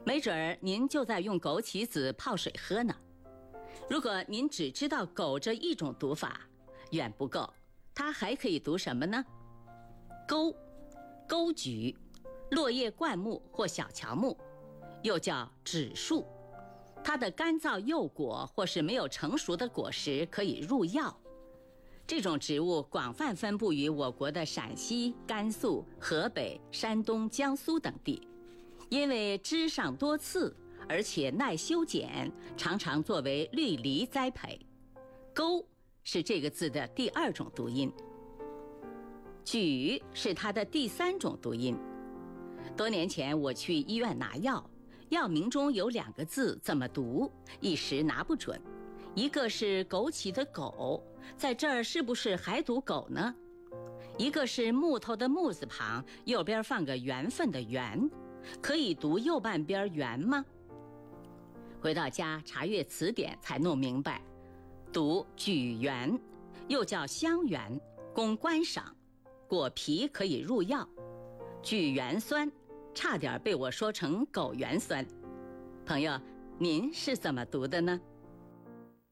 没准儿您就在用枸杞子泡水喝呢。如果您只知道枸这一种读法，远不够，它还可以读什么呢？钩，钩菊，落叶灌木或小乔木，又叫枳树。它的干燥幼果或是没有成熟的果实可以入药。这种植物广泛分布于我国的陕西、甘肃、河北、山东、江苏等地，因为枝上多刺，而且耐修剪，常常作为绿篱栽培。钩是这个字的第二种读音，菊是它的第三种读音。多年前我去医院拿药，药名中有2个字怎么读，一时拿不准。一个是枸杞的枸，在这儿是不是还读枸呢？一个是木头的木字旁，右边放个缘分的缘，可以读右半边缘吗？回到家查阅词典才弄明白，读榉圆，又叫香圆，供观赏，果皮可以入药。榉圆酸差点被我说成枸原酸。朋友，您是怎么读的呢？